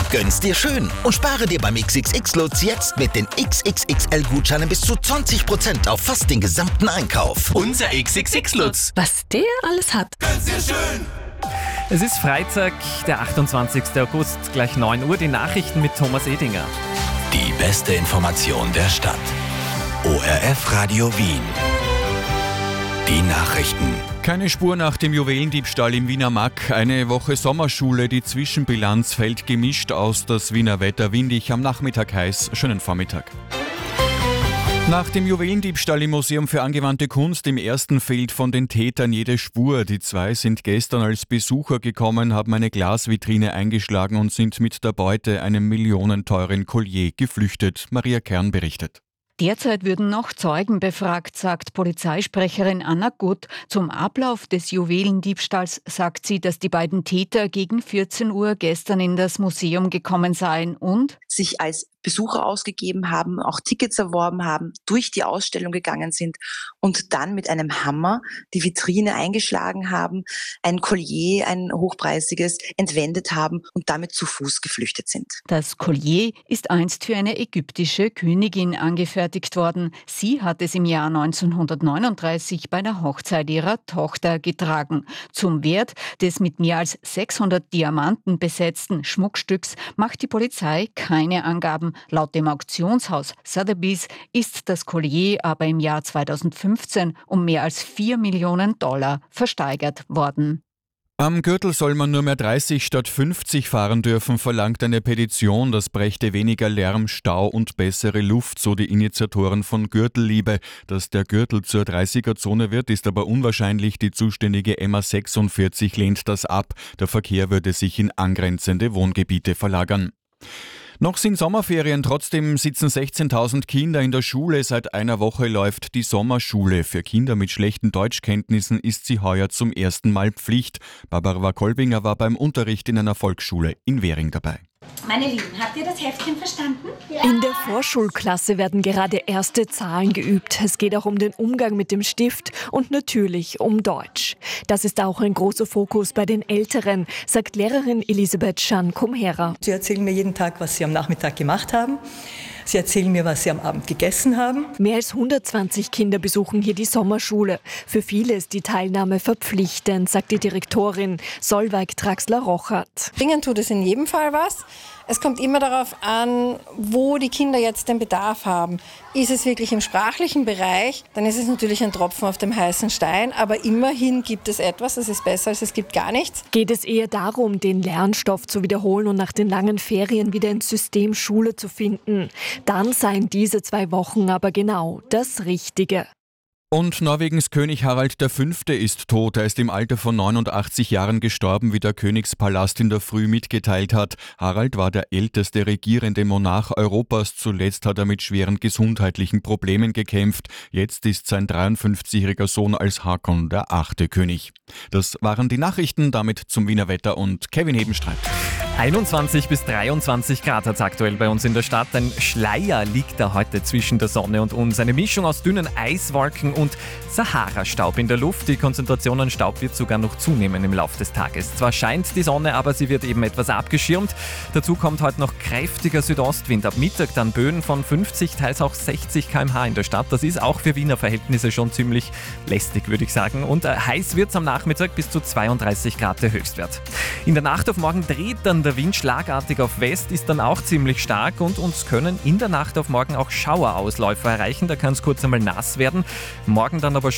Gönn's dir schön und spare dir beim XXX-Lutz jetzt mit den XXXL-Gutscheinen bis zu 20% auf fast den gesamten Einkauf. Unser XXX-Lutz. Was der alles hat. Gönn's dir schön. Es ist Freitag, der 28. August, gleich 9 Uhr, die Nachrichten mit Thomas Edinger. Die beste Information der Stadt. ORF Radio Wien. Die Nachrichten. Keine Spur nach dem Juwelendiebstahl im Wiener Mack. Eine Woche Sommerschule, die Zwischenbilanz fällt gemischt aus. Das Wiener Wetter windig, am Nachmittag heiß. Schönen Vormittag. Nach dem Juwelendiebstahl im Museum für angewandte Kunst im Ersten fehlt von den Tätern jede Spur. Die zwei sind gestern als Besucher gekommen, haben eine Glasvitrine eingeschlagen und sind mit der Beute, einem millionenteuren Collier, geflüchtet. Maria Kern berichtet. Derzeit würden noch Zeugen befragt, sagt Polizeisprecherin Anna Gutt. Zum Ablauf des Juwelendiebstahls sagt sie, dass die beiden Täter gegen 14 Uhr gestern in das Museum gekommen seien und sich als Besucher ausgegeben haben, auch Tickets erworben haben, durch die Ausstellung gegangen sind und dann mit einem Hammer die Vitrine eingeschlagen haben, ein Collier, ein hochpreisiges, entwendet haben und damit zu Fuß geflüchtet sind. Das Collier ist einst für eine ägyptische Königin angefertigt worden. Sie hat es im Jahr 1939 bei der Hochzeit ihrer Tochter getragen. Zum Wert des mit mehr als 600 Diamanten besetzten Schmuckstücks macht die Polizei keine Angaben. Laut dem Auktionshaus Sotheby's ist das Collier aber im Jahr 2015 um mehr als $4 Millionen versteigert worden. Am Gürtel soll man nur mehr 30 statt 50 fahren dürfen, verlangt eine Petition. Das brächte weniger Lärm, Stau und bessere Luft, so die Initiatoren von Gürtelliebe. Dass der Gürtel zur 30er-Zone wird, ist aber unwahrscheinlich. Die zuständige MA46 lehnt das ab. Der Verkehr würde sich in angrenzende Wohngebiete verlagern. Noch sind Sommerferien, trotzdem sitzen 16.000 Kinder in der Schule. Seit einer Woche läuft die Sommerschule. Für Kinder mit schlechten Deutschkenntnissen ist sie heuer zum ersten Mal Pflicht. Barbara Kolbinger war beim Unterricht in einer Volksschule in Währing dabei. Meine Lieben, habt ihr das Heftchen verstanden? Ja. In der Vorschulklasse werden gerade erste Zahlen geübt. Es geht auch um den Umgang mit dem Stift und natürlich um Deutsch. Das ist auch ein großer Fokus bei den Älteren, sagt Lehrerin Elisabeth Schan-Kumhera. Sie erzählen mir jeden Tag, was sie am Nachmittag gemacht haben. Sie erzählen mir, was sie am Abend gegessen haben. Mehr als 120 Kinder besuchen hier die Sommerschule. Für viele ist die Teilnahme verpflichtend, sagt die Direktorin Solveig Traxler-Rochert. Bringen tut es in jedem Fall was. Es kommt immer darauf an, wo die Kinder jetzt den Bedarf haben. Ist es wirklich im sprachlichen Bereich, dann ist es natürlich ein Tropfen auf dem heißen Stein. Aber immerhin gibt es etwas, das ist besser als es gibt gar nichts. Geht es eher darum, den Lernstoff zu wiederholen und nach den langen Ferien wieder ins System Schule zu finden? Dann seien diese 2 Wochen aber genau das Richtige. Und Norwegens König Harald V. ist tot. Er ist im Alter von 89 Jahren gestorben, wie der Königspalast in der Früh mitgeteilt hat. Harald war der älteste regierende Monarch Europas. Zuletzt hat er mit schweren gesundheitlichen Problemen gekämpft. Jetzt ist sein 53-jähriger Sohn als Hakon der 8. König. Das waren die Nachrichten, damit zum Wiener Wetter und Kevin Hebenstreit. 21 bis 23 Grad hat es aktuell bei uns in der Stadt. Ein Schleier liegt da heute zwischen der Sonne und uns. Eine Mischung aus dünnen Eiswolken und Sahara-Staub in der Luft. Die Konzentration an Staub wird sogar noch zunehmen im Laufe des Tages. Zwar scheint die Sonne, aber sie wird eben etwas abgeschirmt. Dazu kommt heute noch kräftiger Südostwind. Ab Mittag dann Böen von 50, teils auch 60 km/h in der Stadt. Das ist auch für Wiener Verhältnisse schon ziemlich lästig, würde ich sagen. Und heiß wird es am Nachmittag, bis zu 32 Grad der Höchstwert. In der Nacht auf morgen dreht dann der Wind schlagartig auf West, ist dann auch ziemlich stark und uns können in der Nacht auf morgen auch Schauerausläufer erreichen. Da kann es kurz einmal nass werden. Morgen dann aber schon